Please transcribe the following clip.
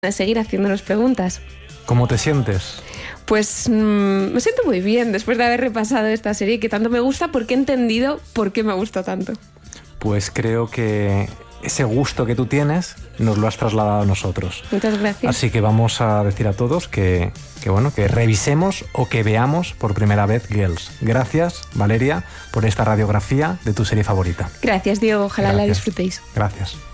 a seguir haciéndonos preguntas. ¿Cómo te sientes? Pues me siento muy bien después de haber repasado esta serie que tanto me gusta, porque he entendido por qué me gusta tanto. Pues creo que ese gusto que tú tienes nos lo has trasladado a nosotros. Muchas gracias. Así que vamos a decir a todos que revisemos o que veamos por primera vez Girls. Gracias, Valeria, por esta radiografía de tu serie favorita. Gracias, Diego. Ojalá la disfrutéis. Gracias.